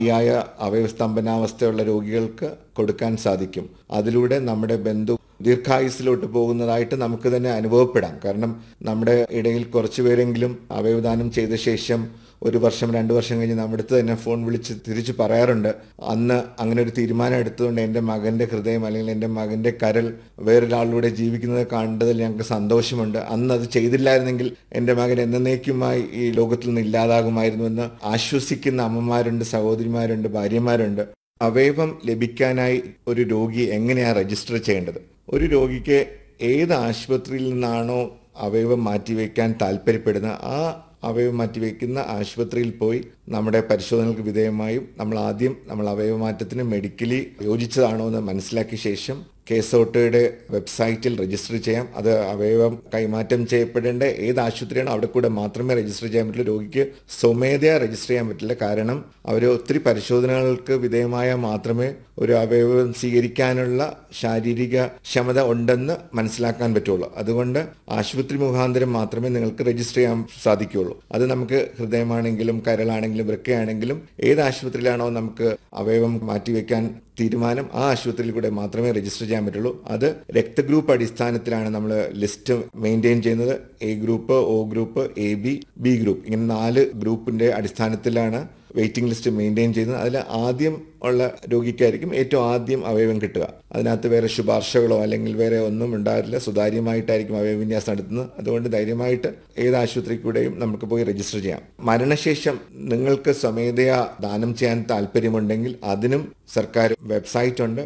യായ അവയവസ്തംഭനാവസ്ഥയുള്ള രോഗികൾക്ക് കൊടുക്കാൻ സാധിക്കും. അതിലൂടെ നമ്മുടെ ബന്ധു ദീർഘായുസിലോട്ട് പോകുന്നതായിട്ട് നമുക്ക് തന്നെ അനുഭവപ്പെടാം. കാരണം നമ്മുടെ ഇടയിൽ കുറച്ചുപേരെങ്കിലും അവയവദാനം ചെയ്ത ശേഷം 1 വർഷം 2 വർഷം കഴിഞ്ഞ് നമ്മുടെ അടുത്ത് തന്നെ ഫോൺ വിളിച്ച് തിരിച്ചു പറയാറുണ്ട്, അന്ന് അങ്ങനെ ഒരു തീരുമാനം എടുത്തുകൊണ്ട് എൻ്റെ മകൻ്റെ ഹൃദയം അല്ലെങ്കിൽ എൻ്റെ മകൻ്റെ കരൾ വേറൊരാളിലൂടെ ജീവിക്കുന്നത് കണ്ടതിൽ ഞങ്ങൾക്ക് സന്തോഷമുണ്ട്. അന്ന് അത് ചെയ്തില്ലായിരുന്നെങ്കിൽ എൻ്റെ മകൻ എന്നേക്കുമായി ഈ ലോകത്തിൽ നിന്ന് ഇല്ലാതാകുമായിരുന്നുവെന്ന് ആശ്വസിക്കുന്ന അമ്മമാരുണ്ട്, സഹോദരിമാരുണ്ട്, ഭാര്യമാരുണ്ട്. അവയവം ലഭിക്കാനായി ഒരു രോഗി എങ്ങനെയാണ് രജിസ്റ്റർ ചെയ്യേണ്ടത്? ഒരു രോഗിക്ക് ഏത് ആശുപത്രിയിൽ നിന്നാണോ അവയവം മാറ്റിവെക്കാൻ താല്പര്യപ്പെടുന്ന ആ അവയവം മാറ്റിവെക്കുന്ന ആശുപത്രിയിൽ പോയി നമ്മുടെ പരിശോധനകൾക്ക് വിധേയമായും നമ്മൾ അവയവമാറ്റത്തിന് മെഡിക്കലി യോജിച്ചതാണോ എന്ന് മനസ്സിലാക്കിയ ശേഷം കേസോട്ടയുടെ വെബ്സൈറ്റിൽ രജിസ്റ്റർ ചെയ്യാം. അത് അവയവം കൈമാറ്റം ചെയ്യപ്പെടേണ്ട ഏത് ആശുപത്രിയാണോ അവിടെ കൂടെ മാത്രമേ രജിസ്റ്റർ ചെയ്യാൻ പറ്റുള്ളൂ. രോഗിക്ക് സ്വമേധയാ രജിസ്റ്റർ ചെയ്യാൻ പറ്റില്ല. കാരണം അവർ ഒത്തിരി പരിശോധനകൾക്ക് വിധേയമായാൽ മാത്രമേ ഒരു അവയവം സ്വീകരിക്കാനുള്ള ശാരീരിക ക്ഷമത ഉണ്ടെന്ന് മനസ്സിലാക്കാൻ പറ്റുള്ളൂ. അതുകൊണ്ട് ആശുപത്രി മുഖാന്തരം മാത്രമേ നിങ്ങൾക്ക് രജിസ്റ്റർ ചെയ്യാൻ സാധിക്കുകയുള്ളൂ. അത് നമുക്ക് ഹൃദയമാണെങ്കിലും കരളാണെങ്കിലും വൃക്കയാണെങ്കിലും ഏത് ആശുപത്രിയിലാണോ നമുക്ക് അവയവം മാറ്റിവെക്കാൻ തീരുമാനം ആ ആശുപത്രിയിൽ കൂടെ മാത്രമേ രജിസ്റ്റർ ചെയ്യാൻ പറ്റുള്ളൂ. അത് രക്തഗ്രൂപ്പ് അടിസ്ഥാനത്തിലാണ് നമ്മൾ ലിസ്റ്റ് മെയിൻറ്റെയിൻ ചെയ്യുന്നത്. A group, O group, AB, B group, ഇങ്ങനെ 4 ഗ്രൂപ്പിന്റെ അടിസ്ഥാനത്തിലാണ് വെയിറ്റിംഗ് ലിസ്റ്റ് മെയിൻറ്റെയിൻ ചെയ്യുന്നത്. അതിൽ ആദ്യം ഉള്ള രോഗിക്കായിരിക്കും ഏറ്റവും ആദ്യം അവയവം കിട്ടുക. അതിനകത്ത് വേറെ ശുപാർശകളോ അല്ലെങ്കിൽ വേറെ ഒന്നും ഉണ്ടാകില്ല. സുതാര്യമായിട്ടായിരിക്കും അവയവവിന്യാസം നടത്തുന്നത്. അതുകൊണ്ട് ധൈര്യമായിട്ട് ഏത് ആശുപത്രി കൂടെയും നമുക്ക് പോയി രജിസ്റ്റർ ചെയ്യാം. മരണശേഷം നിങ്ങൾക്ക് സ്വമേധയാ ദാനം ചെയ്യാൻ താല്പര്യമുണ്ടെങ്കിൽ അതിനും സർക്കാർ വെബ്സൈറ്റ് ഉണ്ട്,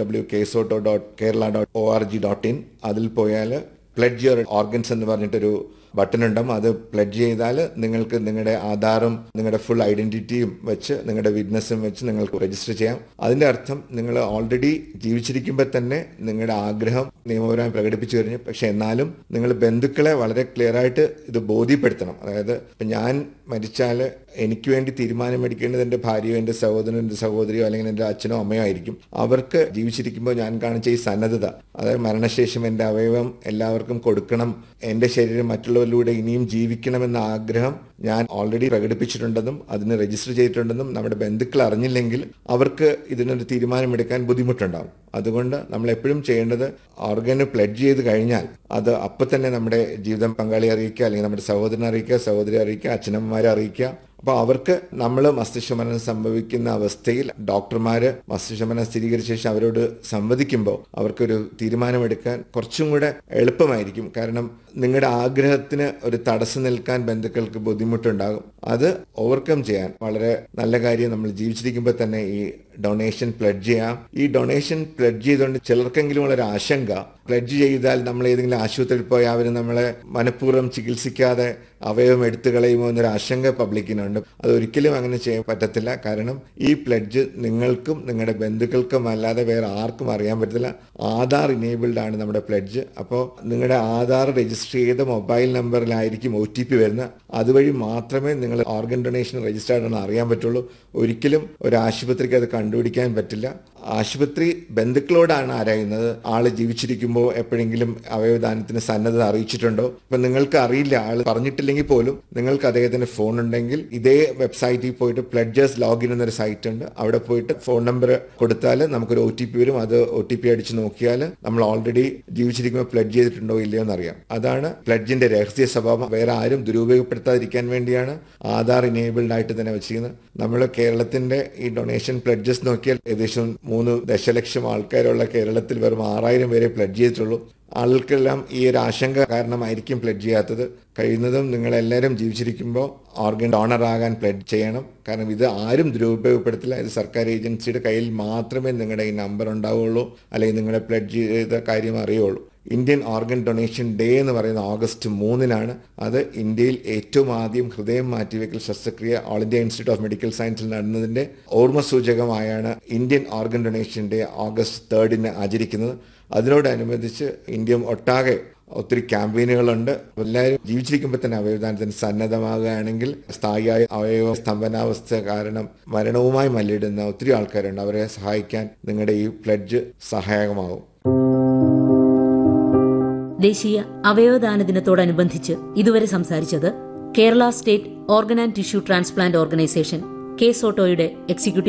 www.kesoto.kerala.org.in. അതിൽ പോയാൽ പ്ലെഡ്ജ് യുവർ ഓർഗൻസ് എന്ന് പറഞ്ഞിട്ടൊരു ബട്ടൺ ഉണ്ടാവും. അത് പ്ലെഡ്ജ് ചെയ്താൽ നിങ്ങൾക്ക് നിങ്ങളുടെ ആധാറും നിങ്ങളുടെ ഫുൾ ഐഡന്റിറ്റിയും വെച്ച് നിങ്ങളുടെ വിറ്റ്നസും വെച്ച് നിങ്ങൾക്ക് രജിസ്റ്റർ ചെയ്യാം. അതിന്റെ അർത്ഥം നിങ്ങൾ ഓൾറെഡി ജീവിച്ചിരിക്കുമ്പോൾ തന്നെ നിങ്ങളുടെ ആഗ്രഹം നിയമപരമായി പ്രകടിപ്പിച്ചു കഴിഞ്ഞു. പക്ഷെ എന്നാലും നിങ്ങൾ ബന്ധുക്കളെ വളരെ ക്ലിയർ ആയിട്ട് ഇത് ബോധ്യപ്പെടുത്തണം. അതായത് ഇപ്പം ഞാൻ മരിച്ചാൽ എനിക്ക് വേണ്ടി തീരുമാനമെടുക്കേണ്ടത് എൻ്റെ ഭാര്യയോ എൻ്റെ സഹോദരനോ എൻ്റെ സഹോദരിയോ അല്ലെങ്കിൽ എൻ്റെ അച്ഛനോ അമ്മയോ ആയിരിക്കും. അവർക്ക് ജീവിച്ചിരിക്കുമ്പോൾ ഞാൻ കാണിച്ച ഈ സന്നദ്ധത, അതായത് മരണശേഷം എൻ്റെ അവയവം എല്ലാവർക്കും കൊടുക്കണം, എൻ്റെ ശരീരം മറ്റുള്ളവരിലൂടെ ഇനിയും ജീവിക്കണമെന്ന ആഗ്രഹം ഞാൻ ഓൾറെഡി പ്രകടിപ്പിച്ചിട്ടുണ്ടെന്നും അതിന് രജിസ്റ്റർ ചെയ്തിട്ടുണ്ടെന്നും നമ്മുടെ ബന്ധുക്കൾ അറിഞ്ഞില്ലെങ്കിൽ അവർക്ക് ഇതിനൊരു തീരുമാനമെടുക്കാൻ ബുദ്ധിമുട്ടുണ്ടാകും. അതുകൊണ്ട് നമ്മൾ എപ്പോഴും ചെയ്യേണ്ടത് ഓർഗന് പ്ലെഡ്ജ് ചെയ്ത് കഴിഞ്ഞാൽ അത് അപ്പം തന്നെ നമ്മുടെ ജീവിതം പങ്കാളിയെ അറിയിക്കുക, അല്ലെങ്കിൽ നമ്മുടെ സഹോദരനെ അറിയിക്കുക, സഹോദരി അറിയിക്കുക, അച്ഛനമ്മമാരെ അറിയിക്കുക. അപ്പോൾ അവർക്ക് നമ്മൾ മസ്തിഷ്കമരണം സംഭവിക്കുന്ന അവസ്ഥയിൽ ഡോക്ടർമാര് മസ്തിഷ്കമരണം സ്ഥിരീകരിച്ച ശേഷം അവരോട് സംവദിക്കുമ്പോൾ അവർക്കൊരു തീരുമാനമെടുക്കാൻ കുറച്ചും കൂടെ എളുപ്പമായിരിക്കും. കാരണം നിങ്ങളുടെ ആഗ്രഹത്തിന് ഒരു തടസ്സം നിൽക്കാൻ ബന്ധുക്കൾക്ക് ബുദ്ധിമുട്ടുണ്ടാകും. അത് ഓവർകം ചെയ്യാൻ വളരെ നല്ല കാര്യം. നമ്മൾ ജീവിച്ചിരിക്കുമ്പോൾ തന്നെ ഈ ഡൊണേഷൻ പ്ലെഡ്ജ് ചെയ്യാം. ഈ ഡൊണേഷൻ പ്ലെഡ്ജ് ചെയ്തുകൊണ്ട് ചിലർക്കെങ്കിലും ഉള്ളൊരു ആശങ്ക, പ്ലെഡ്ജ് ചെയ്താൽ നമ്മൾ ഏതെങ്കിലും ആശുപത്രിയിൽ പോയി അവർ നമ്മളെ മനഃപൂർവ്വം ചികിത്സിക്കാതെ അവയവം എടുത്തു കളയുമോ എന്നൊരു ആശങ്ക പബ്ലിക്കിനുണ്ട്. അതൊരിക്കലും അങ്ങനെ ചെയ്യാൻ പറ്റത്തില്ല. കാരണം ഈ പ്ലെഡ്ജ് നിങ്ങൾക്കും നിങ്ങളുടെ ബന്ധുക്കൾക്കും അല്ലാതെ വേറെ ആർക്കും അറിയാൻ പറ്റത്തില്ല. ആധാർ ഇനേബിൾഡ് ആണ് നമ്മുടെ പ്ലെഡ്ജ്. അപ്പോൾ നിങ്ങളുടെ ആധാർ രജിസ്റ്റർ ചെയ്ത മൊബൈൽ നമ്പറിലായിരിക്കും OTP വരുന്നത്. അതുവഴി മാത്രമേ നിങ്ങൾ ഓർഗൻ ഡൊണേഷൻ രജിസ്റ്റേർഡ് ആണെന്ന് അറിയാൻ പറ്റുള്ളൂ. ഒരിക്കലും ഒരു ആശുപത്രിക്ക് അത് കണ്ടുപിടിക്കാൻ പറ്റില്ല. ആശുപത്രി ബന്ധുക്കളോടാണ് ആരായുന്നത്. ആള് ജീവിച്ചിരിക്കുമ്പോൾ എപ്പോഴെങ്കിലും അവയവദാനത്തിന് സന്നദ്ധത അറിയിച്ചിട്ടുണ്ടോ? ഇപ്പൊ നിങ്ങൾക്ക് അറിയില്ല, ആള് പറഞ്ഞിട്ടില്ലെങ്കിൽ പോലും നിങ്ങൾക്ക് അദ്ദേഹത്തിന്റെ ഫോൺ ഉണ്ടെങ്കിൽ ഇതേ വെബ്സൈറ്റിൽ പോയിട്ട് പ്ലെഡ്ജേഴ്സ് ലോഗിൻ എന്നൊരു സൈറ്റ് ഉണ്ട്. അവിടെ പോയിട്ട് ഫോൺ നമ്പർ കൊടുത്താൽ നമുക്കൊരു OTP വരും. അത് OTP അടിച്ച് നോക്കിയാൽ നമ്മൾ ഓൾറെഡി ജീവിച്ചിരിക്കുമ്പോൾ പ്ലെഡ്ജ് ചെയ്തിട്ടുണ്ടോ ഇല്ലയോ എന്നറിയാം. അതാണ് പ്ലെഡ്ജിന്റെ രഹസ്യ സ്വഭാവം. വേറെ ആരും ദുരുപയോഗപ്പെടുത്താതിരിക്കാൻ വേണ്ടിയാണ് ആധാർ ഇനേബിൾഡ് ആയിട്ട് തന്നെ വെച്ചിരിക്കുന്നത്. നമ്മൾ കേരളത്തിന്റെ ഈ ഡൊണേഷൻ പ്ലെഡ്ജസ് നോക്കിയാൽ ഏകദേശം 3 ദശലക്ഷം ആൾക്കാരുള്ള കേരളത്തിൽ വെറും 6000 പേരെ പ്ലെഡ്ജ് ചെയ്തിട്ടുള്ളൂ. ആൾക്കെല്ലാം ഈ ഒരു ആശങ്ക കാരണമായിരിക്കും പ്ലെഡ്ജ് ചെയ്യാത്തത്. കഴിയുന്നതും നിങ്ങളെല്ലാവരും ജീവിച്ചിരിക്കുമ്പോൾ ഓർഗൻ ഡോണർ ആകാൻ പ്ലെഡ്ജ് ചെയ്യണം. കാരണം ഇത് ആരും ദുരുപയോഗപ്പെടുത്തില്ല. ഇത് സർക്കാർ ഏജൻസിയുടെ കയ്യിൽ മാത്രമേ നിങ്ങളുടെ ഈ നമ്പർ ഉണ്ടാവുകയുള്ളൂ, അല്ലെങ്കിൽ നിങ്ങളെ പ്ലെഡ്ജ് ചെയ്ത കാര്യം അറിയുള്ളൂ. ഇന്ത്യൻ ഓർഗൻ ഡൊണേഷൻ ഡേ എന്ന് പറയുന്നത് August 3-നാണ്. അത് ഇന്ത്യയിൽ ഏറ്റവും ആദ്യം ഹൃദയം മാറ്റിവെക്കൽ ശസ്ത്രക്രിയ all India institute of medical സയൻസിൽ നടന്നതിന്റെ ഓർമ്മസൂചകമായാണ് Indian organ donation day August 3 ആചരിക്കുന്നത്. അതിനോടനുബന്ധിച്ച് ഇന്ത്യ ഒട്ടാകെ ഒത്തിരി ക്യാമ്പയിനുകളുണ്ട്. എല്ലാവരും ജീവിച്ചിരിക്കുമ്പോൾ തന്നെ അവയവദാനത്തിന് സന്നദ്ധമാകുകയാണെങ്കിൽ സ്ഥായിയായ അവയവ സ്തംഭനാവസ്ഥ കാരണം മരണവുമായി മല്ലിടുന്ന ഒത്തിരി ആൾക്കാരുണ്ട്. അവരെ സഹായിക്കാൻ നിങ്ങളുടെ ഈ പ്ലെഡ്ജ് സഹായകമാകും. ദേശീയ അവയവദാന ദിനത്തോടനുബന്ധിച്ച് ഇതുവരെ സംസാരിച്ചത് Kerala state organ and tissue transplant organisation case ഓട്ടോയുടെ executive